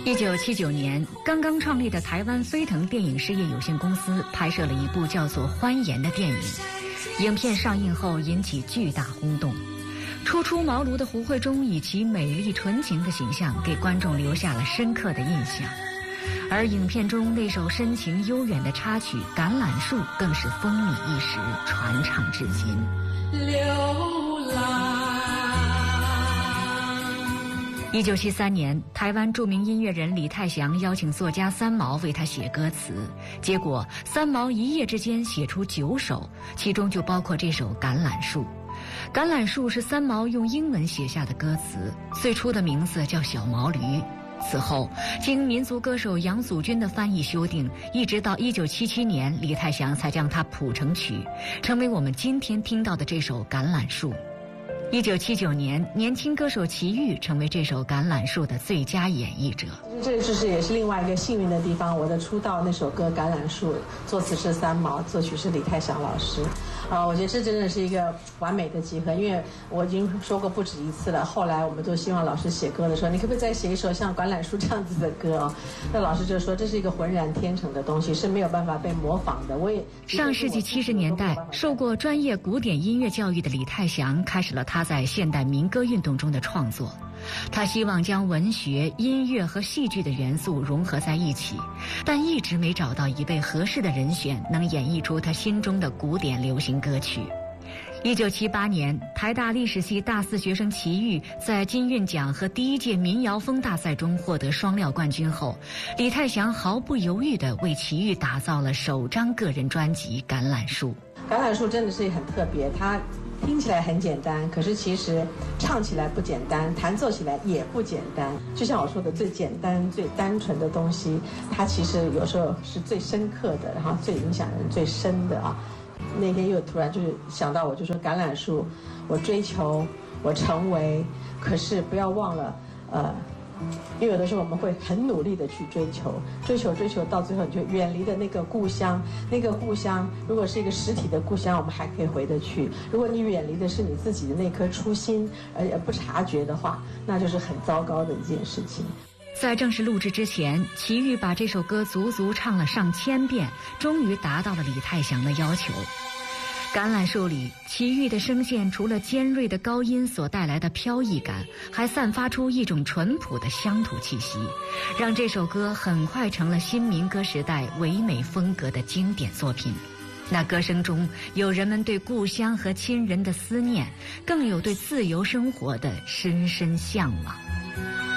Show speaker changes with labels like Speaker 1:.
Speaker 1: 1979年，刚刚创立的台湾飞腾电影事业有限公司拍摄了一部叫做《欢颜》的电影。影片上映后引起巨大轰动。初出茅庐的胡慧中以其美丽纯情的形象给观众留下了深刻的印象。而影片中那首深情悠远的插曲《橄榄树》更是风靡一时，传唱至今。
Speaker 2: 流浪。
Speaker 1: 1973年，台湾著名音乐人李泰祥邀请作家三毛为他写歌词，结果三毛一夜之间写出9首，其中就包括这首《橄榄树》。橄榄树是三毛用英文写下的歌词，最初的名字叫小毛驴。此后，经民族歌手杨祖君的翻译修订，一直到1977年，李泰祥才将它谱成曲，成为我们今天听到的这首《橄榄树》。1979年，年轻歌手齐豫成为这首《橄榄树》的最佳演绎者。
Speaker 3: 这也是另外一个幸运的地方。我的出道那首歌《橄榄树》，作词是三毛，作曲是李泰祥老师。我觉得这真的是一个完美的集合，因为我已经说过不止一次了。后来我们都希望老师写歌的时候，你可不可以再写一首像《橄榄树》这样子的歌啊？那老师就说这是一个浑然天成的东西，是没有办法被模仿的。
Speaker 1: 上世纪70年代，受过专业古典音乐教育的李泰祥开始了他在现代民歌运动中的创作。他希望将文学、音乐和戏剧的元素融合在一起，但一直没找到一位合适的人选能演绎出他心中的古典流行歌曲。1978年，台大历史系大4学生齐豫在金韵奖和第1届民谣风大赛中获得双料冠军后，李泰祥毫不犹豫地为齐豫打造了首张个人专辑《橄榄树》。
Speaker 3: 橄榄树真的是很特别，它听起来很简单，可是其实唱起来不简单，弹奏起来也不简单。就像我说的，最简单最单纯的东西，它其实有时候是最深刻的，然后最影响人最深的啊。那天又突然就是想到，我就说橄榄树，我追求，我成为，可是不要忘了因为有的时候我们会很努力的去追求，到最后你就远离的那个故乡。那个故乡如果是一个实体的故乡，我们还可以回得去；如果你远离的是你自己的那颗初心，而不察觉的话，那就是很糟糕的一件事情。
Speaker 1: 在正式录制之前，齐豫把这首歌足足唱了上千遍，终于达到了李泰祥的要求。橄榄树里，齐豫的声线除了尖锐的高音所带来的飘逸感，还散发出一种淳朴的乡土气息，让这首歌很快成了新民歌时代唯美风格的经典作品。那歌声中有人们对故乡和亲人的思念，更有对自由生活的深深向往。